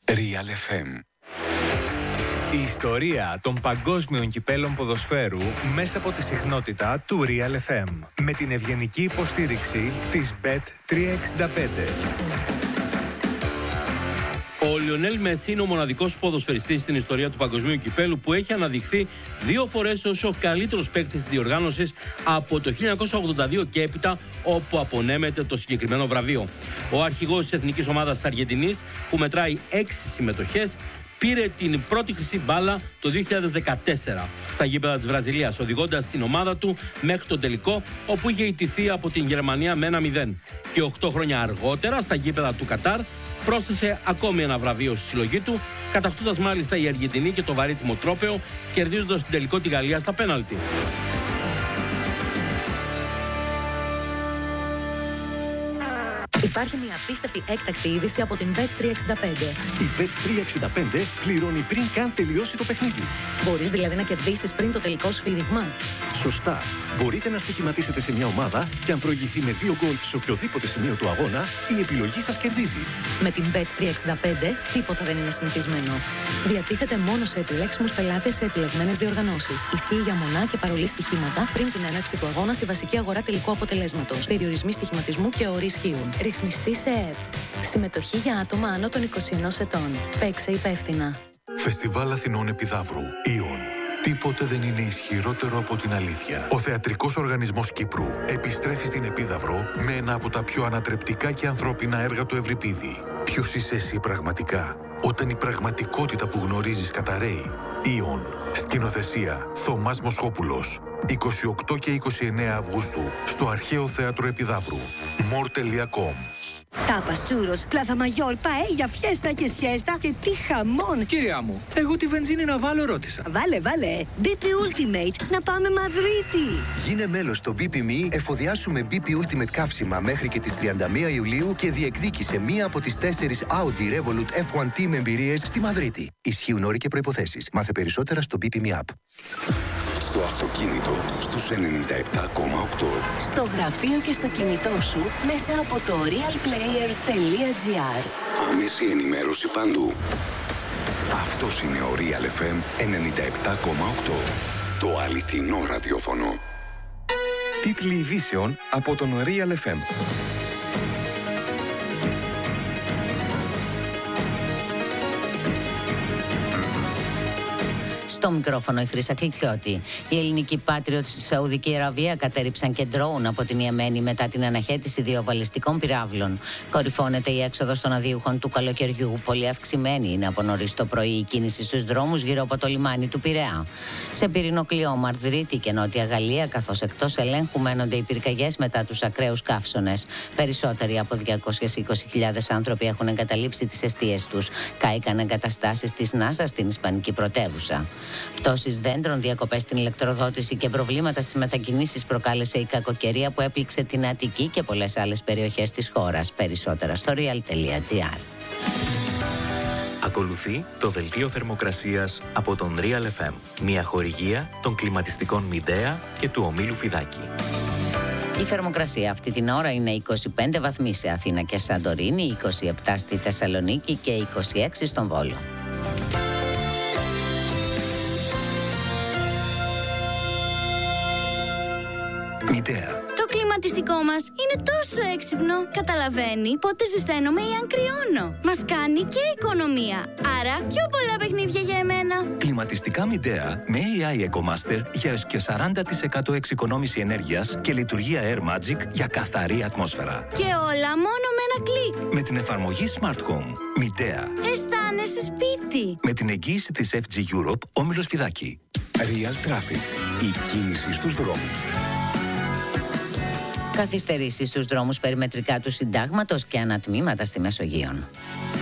Real FM. Η ιστορία των παγκόσμιων κυπέλων ποδοσφαίρου μέσα από τη συχνότητα του Real FM. Με την ευγενική υποστήριξη της Bet365. Ο Λιονέλ Μέση είναι ο μοναδικός ποδοσφαιριστής στην ιστορία του παγκοσμίου κυπέλου που έχει αναδειχθεί 2 φορές ως ο καλύτερος παίκτης της διοργάνωσης από το 1982 και έπειτα, όπου απονέμεται το συγκεκριμένο βραβείο. Ο αρχηγός της εθνικής ομάδας της Αργεντινής, που μετράει 6 συμμετοχές, πήρε την πρώτη χρυσή μπάλα το 2014 στα γήπεδα της Βραζιλίας, οδηγώντας την ομάδα του μέχρι τον τελικό, όπου είχε ιτηθεί από την Γερμανία με 1-0. Και 8 χρόνια αργότερα, στα γήπεδα του Κατάρ, πρόσθεσε ακόμη ένα βραβείο στη συλλογή του, κατακτώντας μάλιστα η Αργεντινή και το βαρύτιμο τρόπαιο, κερδίζοντας στην τελικό τη Γαλλία στα πέναλτι. Υπάρχει μια απίστευτη έκτακτη είδηση από την Bet365. Η Bet365 πληρώνει πριν καν τελειώσει το παιχνίδι. Μπορείς δηλαδή να κερδίσεις πριν το τελικό σφύριγμα. Σωστά. Μπορείτε να στοιχηματίσετε σε μια ομάδα και αν προηγηθεί με 2 γκολ σε οποιοδήποτε σημείο του αγώνα, η επιλογή σας κερδίζει. Με την Bet365 τίποτα δεν είναι συνηθισμένο. Διατίθεται μόνο σε επιλέξιμους πελάτες σε επιλεγμένες διοργανώσεις. Ισχύει για μονά και παρολί στοιχήματα πριν την έναρξη του αγώνα στη βασική αγορά τελικού αποτελέσματος. Περιορισμοί στοιχηματισμού και όροι ισχύουν. Ρυθμιστή σε ΕΕΠ. Συμμετοχή για άτομα άνω των 21 ετών. Παίξε υπεύθυνα. Φεστιβάλ Αθηνών Επιδαύρου. Ιον. Τίποτε δεν είναι ισχυρότερο από την αλήθεια. Ο Θεατρικός Οργανισμός Κύπρου επιστρέφει στην Επίδαυρο με ένα από τα πιο ανατρεπτικά και ανθρώπινα έργα του Ευρυπίδη. Ποιος είσαι εσύ πραγματικά, όταν η πραγματικότητα που γνωρίζεις καταραίει? Ιον. Σκηνοθεσία Θωμάς Μοσχόπουλος. 28 και 29 Αυγούστου στο Αρχαίο Θέατρο Επιδαύρου. more.com. Τάπας, τσούρος, πλάθα μαγιόρ, παέλια, φιέστα και σιέστα και τι χαμόν! Κυρία μου, εγώ τη βενζίνη να βάλω ρώτησα. Βάλε, BP Ultimate, να πάμε Μαδρίτη! Γίνε μέλος στο BP.me, εφοδιάσουμε BP Ultimate καύσιμα μέχρι και τις 31 Ιουλίου και διεκδίκησε μία από τις 4 Audi Revolut F1 Team εμπειρίες στη Μαδρίτη. Ισχύουν όροι και προϋποθέσεις. Μάθε περισσότερα στο BP.me app. Στο αυτοκίνητο, στους 97,8. Στο γραφείο και στο κινητό σου, μέσα από το realplayer.gr. Άμεση ενημέρωση παντού. Αυτός είναι ο Real FM 97,8. Το αληθινό ραδιόφωνο. Τίτλοι ειδήσεων από τον Real FM. Στο μικρόφωνο η Χρύσα Κλιτσιώτη. Οι ελληνικοί πάτριωτες στη Σαουδική Αραβία κατέριψαν και ντρόουν από την Ιεμένη μετά την αναχέτηση 2 βαλιστικών πυράβλων. Κορυφώνεται η έξοδος των αδίουχων του καλοκαιριού. Πολύ αυξημένη είναι από νωρίς το πρωί η κίνηση στους δρόμους γύρω από το λιμάνι του Πειραιά. Σε πυρηνοκλειό Μαδρίτη και Νότια Γαλλία, καθώς εκτός ελέγχου μένονται οι πυρκαγιές μετά τους ακραίους καύσωνες. Περισσότεροι από 220.000 άνθρωποι έχουν εγκαταλείψει τις εστίες τους. Κάηκαν εγκαταστάσεις της NASA στην Ισπανική πρωτεύουσα. Πτώσεις δέντρων, διακοπές στην ηλεκτροδότηση και προβλήματα στις μετακινήσεις προκάλεσε η κακοκαιρία που έπληξε την Αττική και πολλές άλλες περιοχές της χώρας. Περισσότερα στο real.gr. Ακολουθεί το δελτίο θερμοκρασίας από τον Real FM. Μια χορηγία των κλιματιστικών Midea και του ομίλου Φιδάκη. Η θερμοκρασία αυτή την ώρα είναι 25 βαθμοί σε Αθήνα και Σαντορίνη, 27 στη Θεσσαλονίκη και 26 στον Βόλο. Midea. Το κλιματιστικό μας είναι τόσο έξυπνο. Καταλαβαίνει πότε ζεσταίνομαι ή αν κρυώνω. Μας κάνει και οικονομία. Άρα πιο πολλά παιχνίδια για εμένα. Κλιματιστικά Midea με AI EcoMaster για έως και 40% εξοικονόμηση ενέργειας και λειτουργία Air Magic για καθαρή ατμόσφαιρα. Και όλα μόνο με ένα κλικ. Με την εφαρμογή Smart Home. Midea. Αισθάνεσαι σπίτι. Με την εγγύηση της FG Europe, όμιλος Φιδάκη. Real Traffic. Η κίνηση στους δρόμους. Καθυστερήσεις στους δρόμους περιμετρικά του Συντάγματος και ανατμήματα στη Μεσογείο.